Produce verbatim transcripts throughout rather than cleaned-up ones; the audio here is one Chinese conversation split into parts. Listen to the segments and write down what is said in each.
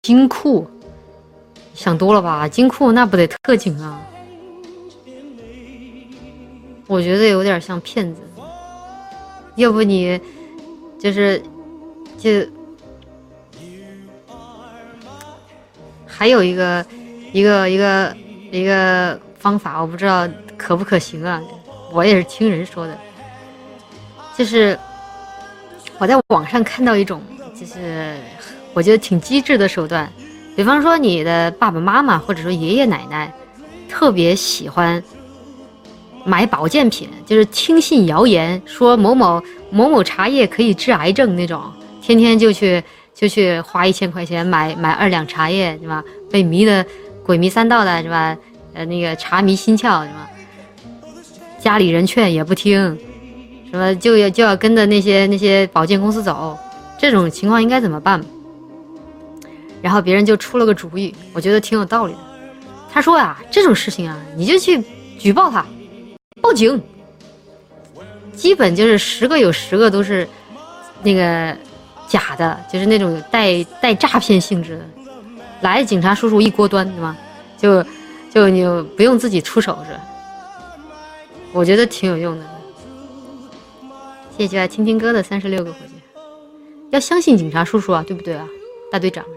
金库，想多了吧？金库那不得特警啊？我觉得有点像骗子。要不你就是就还有一个一个一个一个方法，我不知道可不可行啊？我也是听人说的，就是我在网上看到一种，就是我觉得挺机智的手段。比方说你的爸爸妈妈或者说爷爷奶奶特别喜欢买保健品，就是听信谣言说某某某某茶叶可以治癌症那种，天天就去就去花一千块钱买买二两茶叶，是吧？被迷得鬼迷三道的，是吧？呃，那个茶迷心窍，是吧？家里人劝也不听，什么就要就要跟着那些那些保健公司走，这种情况应该怎么办？然后别人就出了个主意，我觉得挺有道理的。他说呀，这种事情啊，你就去举报他，报警。基本就是十个有十个都是那个假的，就是那种带带诈骗性质的。来，警察叔叔一锅端，对吗？就就你不用自己出手，是吧？我觉得挺有用的。谢谢爱听听歌的三十六个火箭。要相信警察叔叔啊，对不对啊，大队长？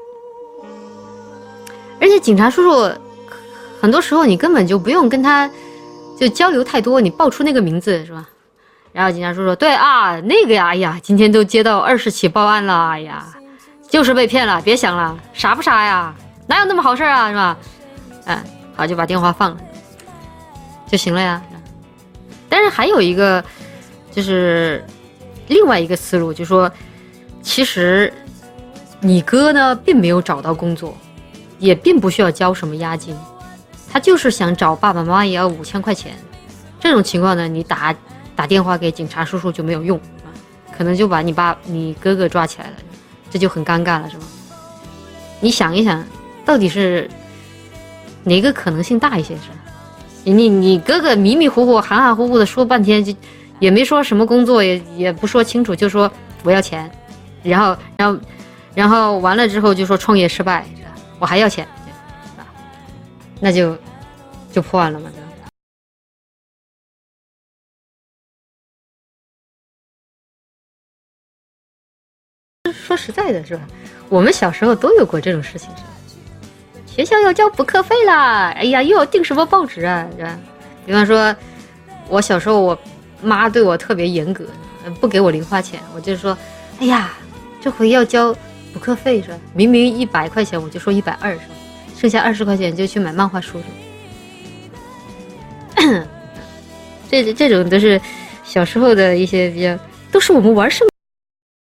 而且警察叔叔很多时候你根本就不用跟他就交流太多，你报出那个名字是吧？然后警察叔叔说：“对啊，那个呀，哎呀，今天都接到二十起报案了，哎呀，就是被骗了，别想了，傻不傻呀？哪有那么好事啊，是吧？”哎，好，就把电话放了就行了呀。但是还有一个就是另外一个思路，就是说其实你哥呢并没有找到工作，也并不需要交什么押金，他就是想找爸爸妈妈也要五千块钱。这种情况呢，你打打电话给警察叔叔就没有用，可能就把你爸你哥哥抓起来了，这就很尴尬了，是吧？你想一想，到底是哪个可能性大一些？是吧？你你哥哥迷迷糊糊、含含糊糊的说半天，就也没说什么工作，也也不说清楚，就说我要钱，然后然后然后完了之后就说创业失败，我还要钱，那就就破案了嘛，对吧？说实在的，是吧？我们小时候都有过这种事情，是吧？学校要交补课费啦，哎呀，又要订什么报纸啊，是吧？比方说，我小时候我妈对我特别严格，不给我零花钱，我就说，哎呀，这回要交补课费，是吧？明明一百块钱，我就说一百二，是吧？剩下二十块钱就去买漫画书，是吧？这这种都是小时候的一些比较，都是我们玩剩。